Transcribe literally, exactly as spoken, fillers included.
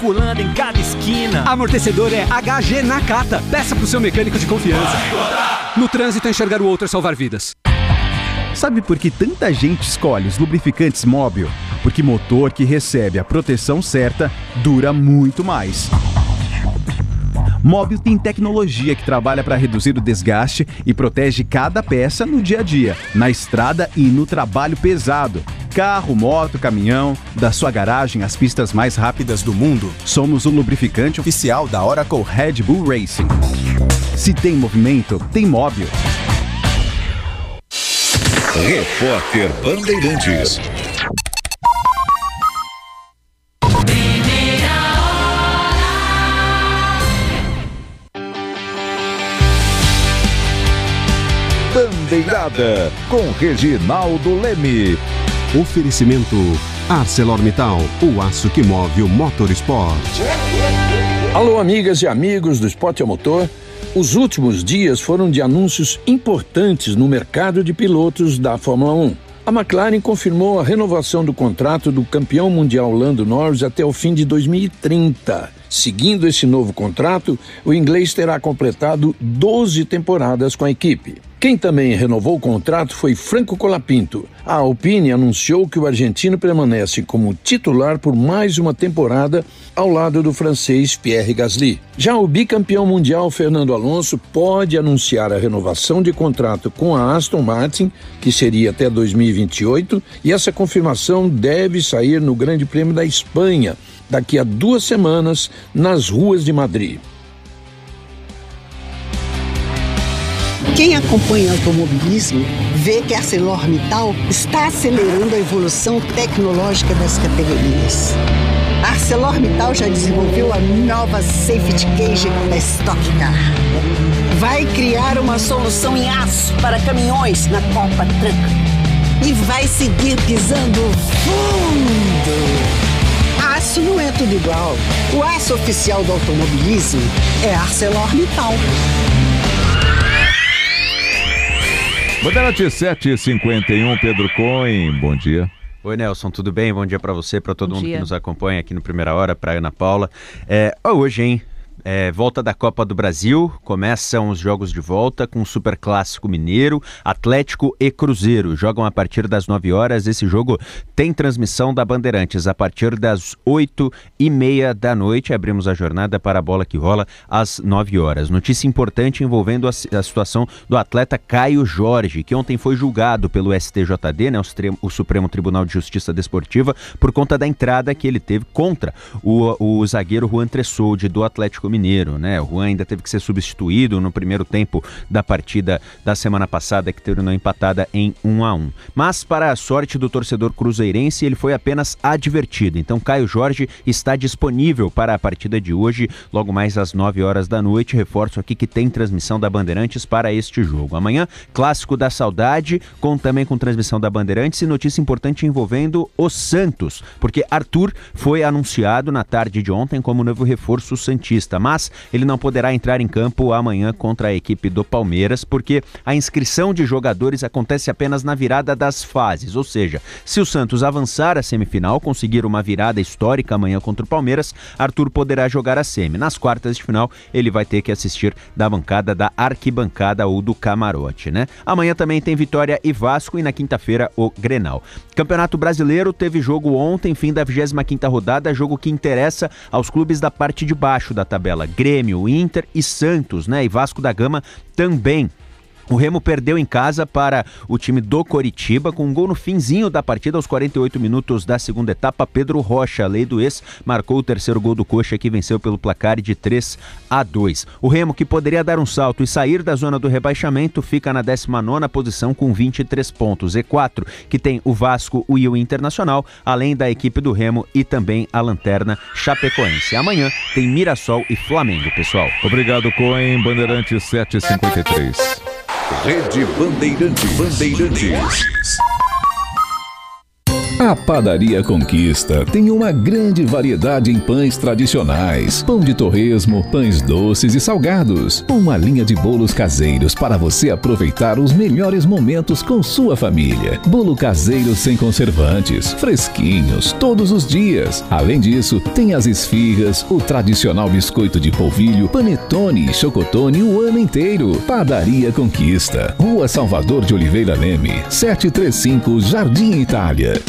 circulando em cada esquina. Amortecedor é H G Nakata. Peça pro seu mecânico de confiança. No trânsito, enxergar o outro é salvar vidas. Sabe por que tanta gente escolhe os lubrificantes Móbil? Porque motor que recebe a proteção certa dura muito mais. Móbil tem tecnologia que trabalha para reduzir o desgaste e protege cada peça no dia a dia, na estrada e no trabalho pesado. Carro, moto, caminhão, da sua garagem às pistas mais rápidas do mundo, somos o lubrificante oficial da Oracle Red Bull Racing. Se tem movimento, tem Móbil. Repórter Bandeirantes. Bandeirada com Reginaldo Leme. Oferecimento ArcelorMittal, o aço que move o motorsport. Alô, amigas e amigos do Esporte ao Motor. Os últimos dias foram de anúncios importantes no mercado de pilotos da Fórmula um. A McLaren confirmou a renovação do contrato do campeão mundial Lando Norris até o fim de dois mil e trinta. Seguindo esse novo contrato, o inglês terá completado doze temporadas com a equipe. Quem também renovou o contrato foi Franco Colapinto. A Alpine anunciou que o argentino permanece como titular por mais uma temporada ao lado do francês Pierre Gasly. Já o bicampeão mundial Fernando Alonso pode anunciar a renovação de contrato com a Aston Martin, que seria até dois mil e vinte e oito, e essa confirmação deve sair no Grande Prêmio da Espanha, daqui a duas semanas, nas ruas de Madrid. Quem acompanha automobilismo vê que a ArcelorMittal está acelerando a evolução tecnológica das categorias. A ArcelorMittal já desenvolveu a nova Safety Cage da Stock Car. Vai criar uma solução em aço para caminhões na Copa Truck. E vai seguir pisando fundo. Aço não é tudo igual. O aço oficial do automobilismo é ArcelorMittal. Bandeirante sete e cinquenta e um, Pedro Cohen, bom dia. Oi, Nelson, tudo bem? Bom dia para você, para todo Bom mundo dia. que nos acompanha aqui no Primeira Hora, para Ana Paula. É, hoje, hein? É, volta da Copa do Brasil, começam os jogos de volta com o Superclássico Mineiro, Atlético e Cruzeiro. Jogam a partir das nove horas. Esse jogo tem transmissão da Bandeirantes a partir das oito e meia da noite. Abrimos a jornada para a bola que rola às nove horas. Notícia importante envolvendo a, a situação do atleta Caio Jorge, que ontem foi julgado pelo S T J D, né, o, Supremo, o Supremo Tribunal de Justiça Desportiva, por conta da entrada que ele teve contra o, o zagueiro Juan Tressoldi do Atlético Mineiro, né? O Juan ainda teve que ser substituído no primeiro tempo da partida da semana passada, que terminou empatada em um a um. Mas, para a sorte do torcedor cruzeirense, ele foi apenas advertido. Então, Caio Jorge está disponível para a partida de hoje, logo mais às nove horas da noite. Reforço aqui que tem transmissão da Bandeirantes para este jogo. Amanhã, Clássico da Saudade, com, também com transmissão da Bandeirantes, e notícia importante envolvendo o Santos, porque Arthur foi anunciado na tarde de ontem como novo reforço santista, mas ele não poderá entrar em campo amanhã contra a equipe do Palmeiras, porque a inscrição de jogadores acontece apenas na virada das fases, ou seja, se o Santos avançar à semifinal, conseguir uma virada histórica amanhã contra o Palmeiras, Arthur poderá jogar a semi. Nas quartas de final, ele vai ter que assistir da bancada da arquibancada ou do camarote, né? Amanhã também tem Vitória e Vasco, e na quinta-feira o Grenal. Campeonato Brasileiro teve jogo ontem, fim da vigésima quinta rodada, jogo que interessa aos clubes da parte de baixo da tabela. Grêmio, Inter e Santos, né? E Vasco da Gama também. O Remo perdeu em casa para o time do Coritiba com um gol no finzinho da partida, aos quarenta e oito minutos da segunda etapa. Pedro Rocha, lei do ex, marcou o terceiro gol do Coxa, que venceu pelo placar de três a dois. O Remo, que poderia dar um salto e sair da zona do rebaixamento, fica na décima nona posição com vinte e três pontos. Z quatro, que tem o Vasco e o Internacional, além da equipe do Remo e também a lanterna Chapecoense. Amanhã tem Mirassol e Flamengo, pessoal. Obrigado, Cohen. Bandeirantes sete e cinquenta e três. Rede Bandeirantes. Bandeirantes. A Padaria Conquista tem uma grande variedade em pães tradicionais, pão de torresmo, pães doces e salgados. Uma linha de bolos caseiros para você aproveitar os melhores momentos com sua família. Bolo caseiro sem conservantes, fresquinhos, todos os dias. Além disso, tem as esfirras, o tradicional biscoito de polvilho, panetone e chocotone o ano inteiro. Padaria Conquista, Rua Salvador de Oliveira Leme, setecentos e trinta e cinco, Jardim Itália.